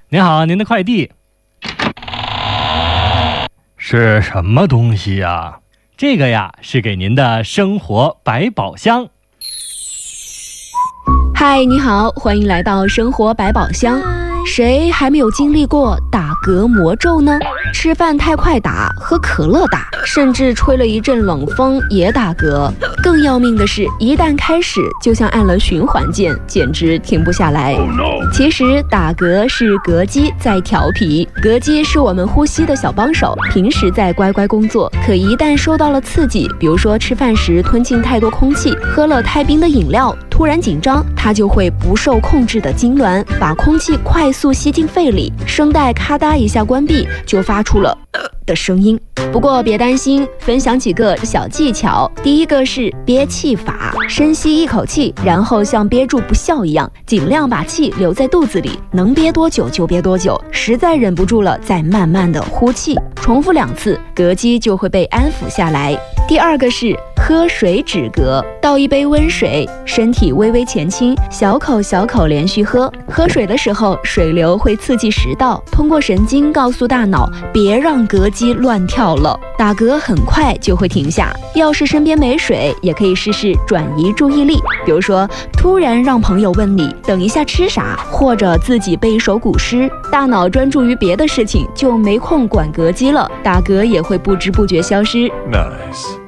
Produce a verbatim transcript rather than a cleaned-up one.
您好，您的快递。是什么东西呀？这个呀，是给您的生活百宝箱。 嗨，你好，欢迎来到生活百宝箱。谁还没有经历过打嗝魔咒呢？吃饭太快打，喝可乐打，甚至吹了一阵冷风也打嗝。更要命的是，一旦开始，就像按了循环键，简直停不下来。其实打嗝是膈肌在调皮，膈肌是我们呼吸的小帮手，平时在乖乖工作，可一旦受到了刺激，比如说吃饭时吞进太多空气，喝了太冰的饮料，突然紧张，它就会不受控制的痉挛，把空气快速吸进肺里，声带咔嗒一下关闭，就发出了呃的声音。不过别担心，分享几个小技巧。第一个是憋气法，深吸一口气，然后像憋住不笑一样，尽量把气留在肚子里，能憋多久就憋多久，实在忍不住了再慢慢的呼气，重复两次，膈肌就会被安抚下来。第二个是喝水止嗝，倒一杯温水，身体微微前倾，小口小口连续喝。喝水的时候，水流会刺激食道，通过神经告诉大脑别让膈肌乱跳了，打嗝很快就会停下。要是身边没水，也可以试试转移注意力，比如说突然让朋友问你等一下吃啥，或者自己背一首古诗，大脑专注于别的事情，就没空管膈肌了，打嗝也会不知不觉消失。 Nice。